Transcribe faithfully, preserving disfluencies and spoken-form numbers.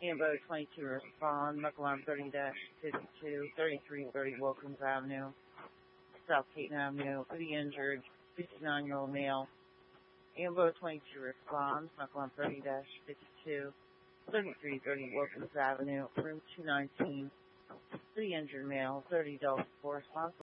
Ambo twenty-two respond, McAlarm thirty fifty-two, thirty-three thirty Wilkins Avenue, South Caton Avenue, for the injured fifty-nine-year-old male. Ambo twenty-two responds, McAlarm thirty fifty-two, thirty-three thirty Wilkins Avenue, room two nineteen, for the injured male, thirty Delta four responds.